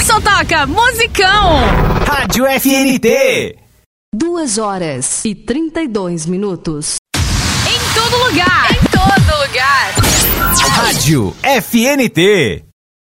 só toca musicão. Rádio FNT. 2h32. Em todo lugar. Em todo lugar. Rádio FNT.